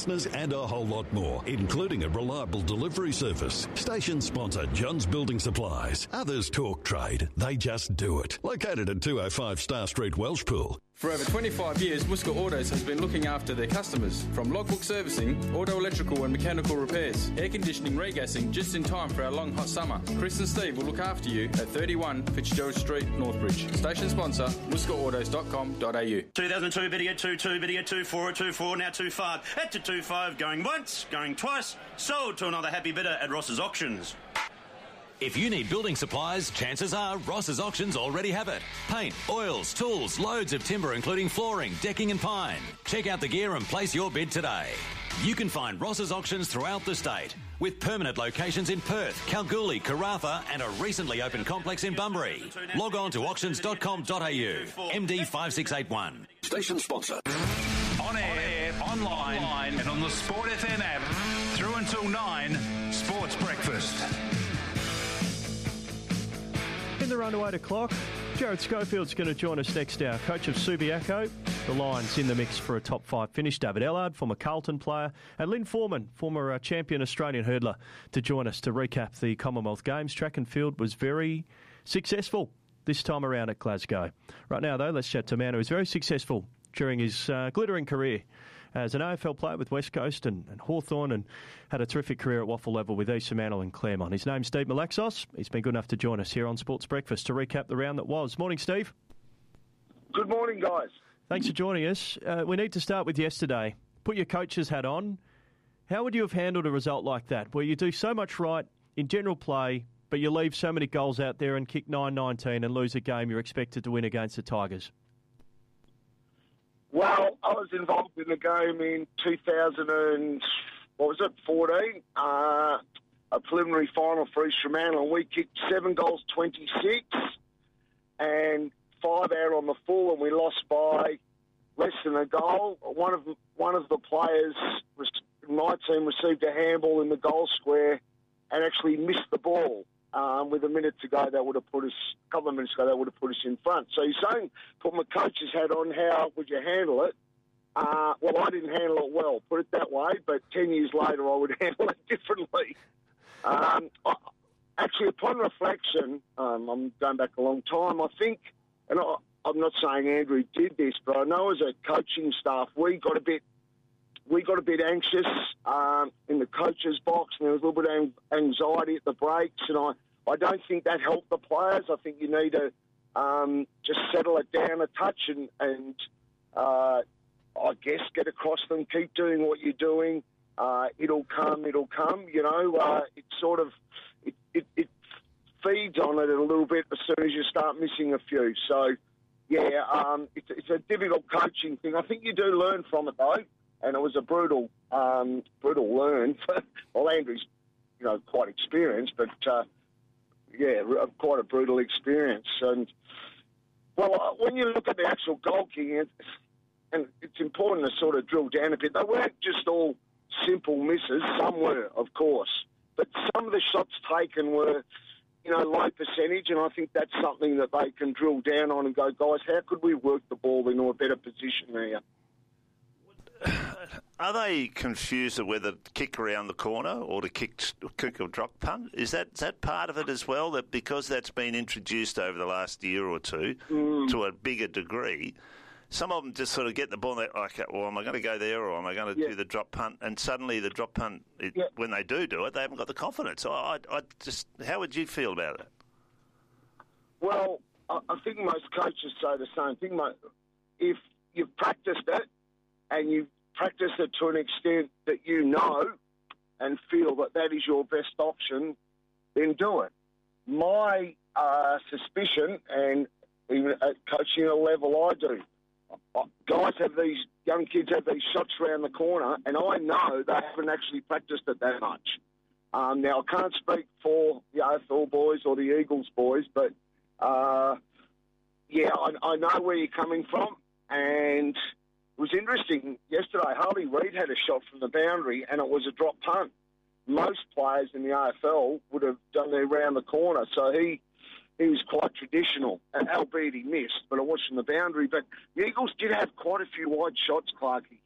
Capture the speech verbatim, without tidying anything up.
fasteners and a whole lot more, including a reliable delivery service. Station sponsor John's Building Supplies. Others talk trade, they just do it. Located at two oh five Star Street, Welshpool. For over twenty-five years, Muska Autos has been looking after their customers. From logbook servicing, auto electrical and mechanical repairs, air conditioning, regassing, just in time for our long hot summer. Chris and Steve will look after you at thirty-one Fitzgerald Street, Northbridge. Station sponsor, muska autos dot com dot a u. two thousand two video two two, video two four, two four, now two five. At to two five, going once, going twice. Sold to another happy bidder at Ross's Auctions. If you need building supplies, chances are Ross's Auctions already have it. Paint, oils, tools, loads of timber including flooring, decking and pine. Check out the gear and place your bid today. You can find Ross's Auctions throughout the state, with permanent locations in Perth, Kalgoorlie, Karratha and a recently opened complex in Bunbury. Log on to auctions dot com dot a u. M D five six eight one. Station sponsor. On air, online, online and on the Sport F M app. Through until nine, Sports Breakfast. In the run to eight o'clock, Jared Schofield's going to join us next hour. Coach of Subiaco, the Lions in the mix for a top five finish. David Ellard, former Carlton player, and Lynn Foreman, former uh, champion Australian hurdler, to join us to recap the Commonwealth Games. Track and field was very successful this time around at Glasgow. Right now, though, let's chat to a man who was very successful during his uh, glittering career as an A F L player with West Coast and, and Hawthorn, and had a terrific career at waffle level with East Fremantle and Claremont. His name's Steve Malaxos. He's been good enough to join us here on Sports Breakfast to recap the round that was. Morning, Steve. Good morning, guys. Thanks for joining us. Uh, we need to start with yesterday. Put your coach's hat on. How would you have handled a result like that, where you do so much right in general play, but you leave so many goals out there and kick nine nineteen and lose a game you're expected to win against the Tigers? Well, I was involved in the game in two thousand and, what was it, fourteen, uh, a preliminary final for East Fremantle, and we kicked seven goals, twenty-six, and five out on the full, and we lost by less than a goal. One of one of the players in my team received a handball in the goal square and actually missed the ball. Um, with a minute to go, that would have put us, a couple of minutes ago, that would have put us in front. So you're saying, put my coach's hat on, how would you handle it? Uh, well, I didn't handle it well, put it that way, but ten years later I would handle it differently. Um, I, actually, upon reflection, um, I'm going back a long time, I think, and I, I'm not saying Andrew did this, but I know as a coaching staff, we got a bit We got a bit anxious um, in the coach's box, and there was a little bit of anxiety at the breaks, and I, I don't think that helped the players. I think you need to um, just settle it down a touch and, and uh, I guess, get across them, keep doing what you're doing. Uh, it'll come, it'll come, you know. Uh, it sort of, it, it, it feeds on it a little bit as soon as you start missing a few. So, yeah, um, it's, it's a difficult coaching thing. I think you do learn from it, though. And it was a brutal, um, brutal learn. Well, Andrew's, you know, quite experienced, but uh, yeah, quite a brutal experience. And well, uh, when you look at the actual goal kicking, it's, and it's important to sort of drill down a bit. They weren't just all simple misses. Some were, of course, but some of the shots taken were, you know, low percentage. And I think that's something that they can drill down on and go, guys, how could we work the ball into a better position there? Are they confused of whether to kick around the corner or to kick, kick or drop punt? Is that is that part of it as well? That because that's been introduced over the last year or two mm. to a bigger degree, some of them just sort of get the ball and they're like, well, am I going to go there or am I going to yeah. do the drop punt? And suddenly the drop punt, it, yeah. when they do do it, they haven't got the confidence. So I, I just, how would you feel about it? Well, I, I think most coaches say the same thing, mate. If you've practiced it, and you practice it to an extent that you know and feel that that is your best option, then do it. My uh, suspicion, and even at coaching at a level I do, guys have these, young kids have these shots around the corner, and I know they haven't actually practiced it that much. Um, now, I can't speak for the A F L boys or the Eagles boys, but uh, yeah, I, I know where you're coming from, and it was interesting. Yesterday, Harley Reid had a shot from the boundary, and it was a drop punt. Most players in the A F L would have done their round the corner, so he he was quite traditional, albeit he missed, but it was from the boundary. But the Eagles did have quite a few wide shots, Clarkie.